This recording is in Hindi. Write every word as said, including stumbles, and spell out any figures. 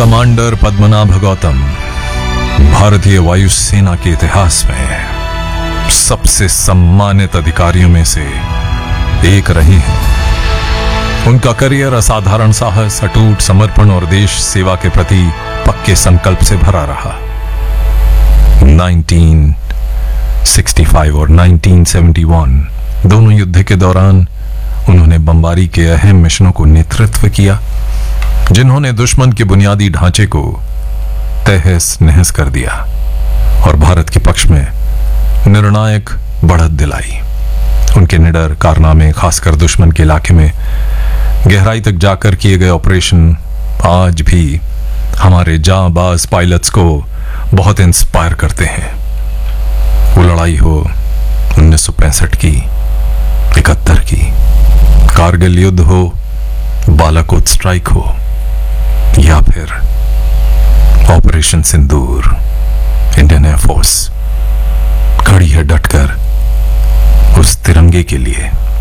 कमांडर पद्मनाभ गौतम भारतीय वायुसेना के इतिहास में सबसे सम्मानित अधिकारियों में से एक रही हैं। उनका करियर असाधारण साहस, अटूट समर्पण और देश सेवा के प्रति पक्के संकल्प से भरा रहा। उन्नीस सौ पैंसठ और उन्नीस सौ इकहत्तर दोनों युद्ध के दौरान उन्होंने बमबारी के अहम मिशनों को नेतृत्व किया, जिन्होंने दुश्मन के बुनियादी ढांचे को तहस नहस कर दिया और भारत के पक्ष में निर्णायक बढ़त दिलाई। उनके निडर कारनामे, खासकर दुश्मन के इलाके में गहराई तक जाकर किए गए ऑपरेशन, आज भी हमारे जांबाज पायलट्स को बहुत इंस्पायर करते हैं। वो लड़ाई हो उन्नीस सौ पैंसठ की, इकहत्तर की, कारगिल युद्ध हो, बालाकोट स्ट्राइक हो, या फिर ऑपरेशन सिंदूर, इंडियन एयरफोर्स खड़ी है डटकर उस तिरंगे के लिए